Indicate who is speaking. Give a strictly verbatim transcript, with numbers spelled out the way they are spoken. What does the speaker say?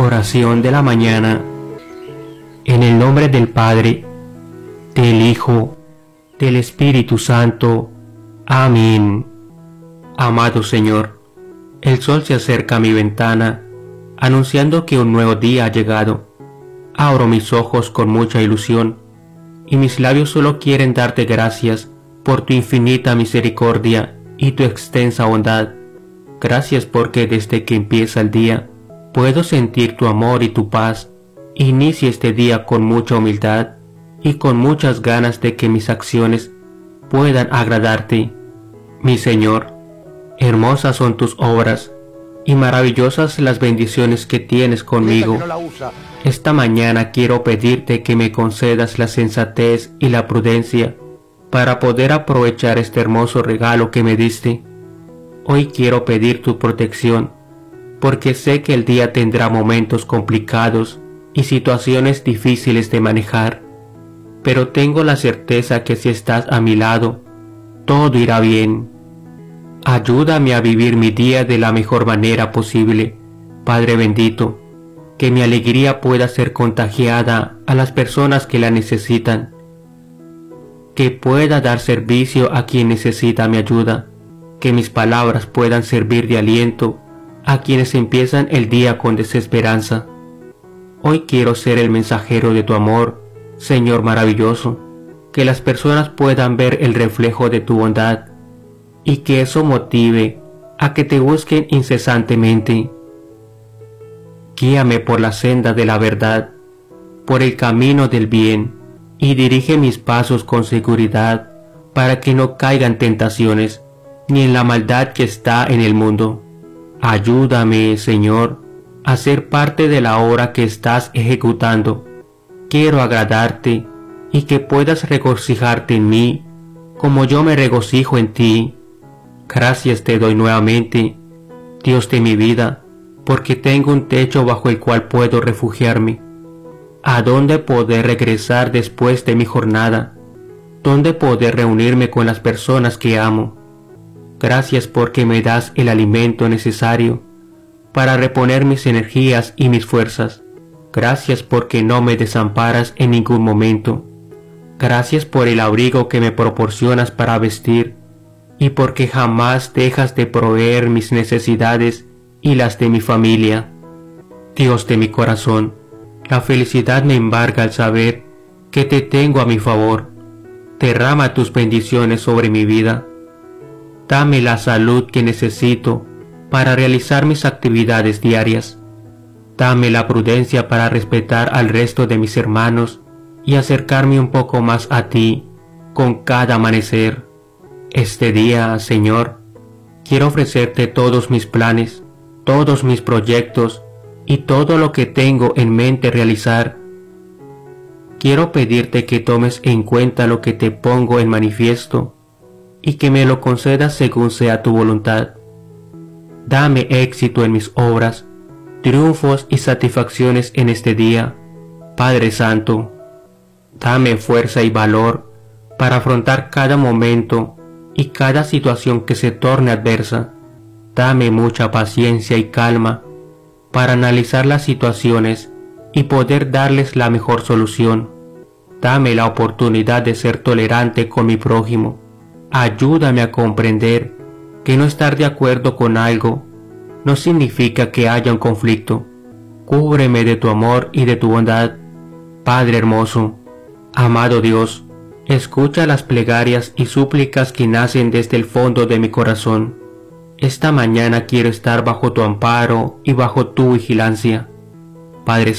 Speaker 1: Oración de la mañana. En el nombre del Padre, del Hijo, del Espíritu Santo. Amén. Amado Señor, el sol se acerca a mi ventana, anunciando que un nuevo día ha llegado. Abro mis ojos con mucha ilusión, y mis labios solo quieren darte gracias por tu infinita misericordia y tu extensa bondad. Gracias porque desde que empieza el día, puedo sentir tu amor y tu paz. Inicie este día con mucha humildad y con muchas ganas de que mis acciones puedan agradarte. Mi Señor, hermosas son tus obras y maravillosas las bendiciones que tienes conmigo. Esta mañana quiero pedirte que me concedas la sensatez y la prudencia para poder aprovechar este hermoso regalo que me diste. Hoy quiero pedir tu protección, porque sé que el día tendrá momentos complicados y situaciones difíciles de manejar, pero tengo la certeza que si estás a mi lado, todo irá bien. Ayúdame a vivir mi día de la mejor manera posible, Padre bendito, que mi alegría pueda ser contagiada a las personas que la necesitan, que pueda dar servicio a quien necesita mi ayuda, que mis palabras puedan servir de aliento a quienes empiezan el día con desesperanza. Hoy quiero ser el mensajero de tu amor, Señor maravilloso, que las personas puedan ver el reflejo de tu bondad y que eso motive a que te busquen incesantemente. Guíame por la senda de la verdad, por el camino del bien, y dirige mis pasos con seguridad para que no caigan tentaciones ni en la maldad que está en el mundo. Ayúdame, Señor, a ser parte de la obra que estás ejecutando. Quiero agradarte y que puedas regocijarte en mí, como yo me regocijo en ti. Gracias te doy nuevamente, Dios de mi vida, porque tengo un techo bajo el cual puedo refugiarme. ¿A dónde poder regresar después de mi jornada? ¿Dónde poder reunirme con las personas que amo? Gracias porque me das el alimento necesario para reponer mis energías y mis fuerzas. Gracias porque no me desamparas en ningún momento. Gracias por el abrigo que me proporcionas para vestir y porque jamás dejas de proveer mis necesidades y las de mi familia. Dios de mi corazón, la felicidad me embarga al saber que te tengo a mi favor. Derrama tus bendiciones sobre mi vida. Dame la salud que necesito para realizar mis actividades diarias. Dame la prudencia para respetar al resto de mis hermanos y acercarme un poco más a ti con cada amanecer. Este día, Señor, quiero ofrecerte todos mis planes, todos mis proyectos y todo lo que tengo en mente realizar. Quiero pedirte que tomes en cuenta lo que te pongo en manifiesto y que me lo concedas según sea tu voluntad. Dame éxito en mis obras, triunfos y satisfacciones en este día, Padre Santo. Dame fuerza y valor para afrontar cada momento y cada situación que se torne adversa. Dame mucha paciencia y calma para analizar las situaciones y poder darles la mejor solución. Dame la oportunidad de ser tolerante con mi prójimo. Ayúdame a comprender que no estar de acuerdo con algo no significa que haya un conflicto. Cúbreme de tu amor y de tu bondad, Padre hermoso. Amado Dios, escucha las plegarias y súplicas que nacen desde el fondo de mi corazón. Esta mañana quiero estar bajo tu amparo y bajo tu vigilancia. Padre